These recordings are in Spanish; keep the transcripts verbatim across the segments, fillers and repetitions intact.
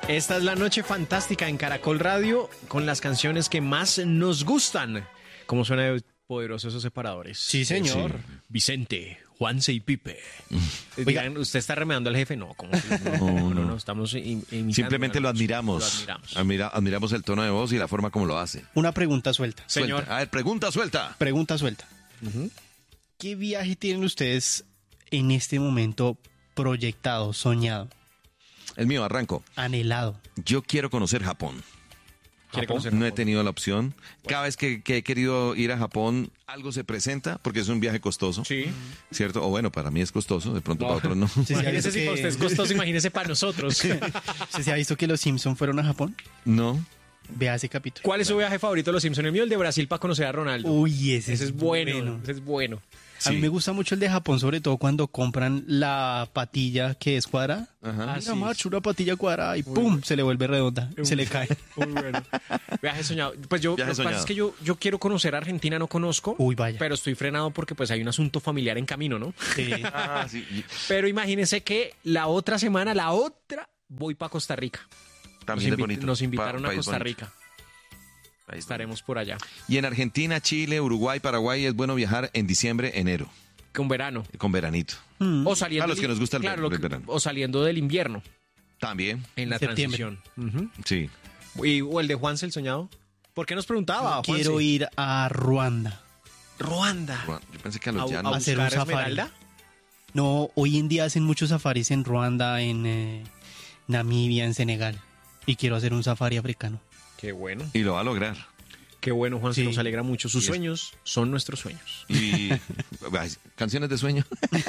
Esta es la noche fantástica en Caracol Radio con las canciones que más nos gustan. ¿Cómo suena de poderosos esos separadores? Sí, señor. Sí. Vicente, Juanse y Pipe. Digan, ¿usted está remedando al jefe? No, ¿cómo? No, no, no, no, estamos imitando. Simplemente lo admiramos. Lo admiramos. Admira, admiramos el tono de voz y la forma como lo hace. Una pregunta suelta. Señor. Suelta. A ver, pregunta suelta. Pregunta suelta. Uh-huh. ¿Qué viaje tienen ustedes en este momento proyectado, soñado, El mío, arranco. anhelado? Yo quiero conocer Japón. ¿Quiere Japón. conocer No he Japón? tenido la opción. Cada vez que, que he querido ir a Japón, algo se presenta, porque es un viaje costoso. Sí. ¿Cierto? O bueno, para mí es costoso, de pronto No. para otros no. Sí, sí, ha Imagínese visto si que- para usted es costoso, imagínese para nosotros. ¿Usted se ha visto que los Simpsons fueron a Japón? No. Vea ese capítulo. ¿Cuál es su viaje favorito de los Simpsons? El mío, el de Brasil para conocer a Ronaldo. Uy, ese, Ese es bueno, ese es bueno. A mí Sí. me gusta mucho el de Japón, sobre todo cuando compran la patilla que es cuadrada. Ajá. Ah, Mira, sí. macho, una patilla cuadrada y ¡pum! Se le vuelve redonda, se le cae. Muy bueno. Viaje soñado. Pues yo, Viaje lo que pasa soñado. es que yo, yo quiero conocer Argentina, no conozco. Uy, vaya. Pero estoy frenado porque pues hay un asunto familiar en camino, ¿no? Sí. Ah, sí. Pero imagínense que la otra semana, la otra, voy para Costa Rica. También nos, es invi- bonito. nos invitaron Pa- a país Costa bonito. Rica. País Estaremos por allá. bonito. Y en Argentina, Chile, Uruguay, Paraguay es bueno viajar en diciembre, enero, Con verano. con veranito. Mm. O saliendo A los del- que nos gusta el claro, ver- lo el que- verano. O saliendo del invierno También, en la Septiembre. transición. Ujú. sí. Y, o el de Juanse el soñado. ¿Por qué nos preguntaba, Juanse? Quiero ir a Ruanda. Ruanda. Yo pensé que a A, los a llanos. hacer un buscar safari. Esmeralda. No, hoy en día hacen muchos safaris en Ruanda, en eh, Namibia, en Senegal. Y quiero hacer un safari africano. Qué bueno. Y lo va a lograr. Qué bueno, Juanse, Sí. nos alegra mucho. Sus Y es- sueños son nuestros sueños. Y ay, canciones de sueño.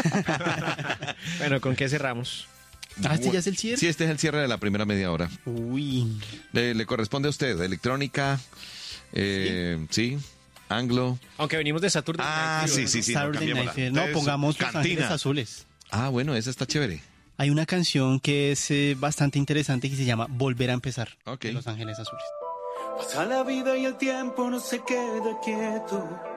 Bueno, ¿con qué cerramos? Ah, ¿este ya es el cierre? Sí, este es el cierre de la primera media hora. Uy. Le, le corresponde a usted, electrónica, eh, sí, anglo. Aunque venimos de Saturday Ah, Night Fever, sí, ¿no? sí, sí. Saturday cambiémosla. Night Fever. No, Entonces, pongamos Los cantina. Ángeles Azules. Ah, bueno, esa está chévere. Hay una canción que es eh, bastante interesante que se llama Volver a empezar. Ok. De Los Ángeles Azules. Pasa la vida y el tiempo no se queda quieto.